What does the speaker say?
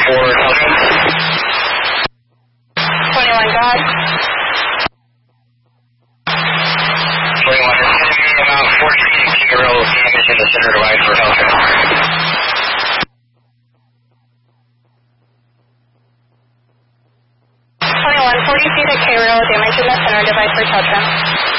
for Teltron. 21, God. 21, it's going to be about 14 Kilo damage in the center device for Teltron. 21, 40 feet at K-Rail, damage in the center device for Teltron.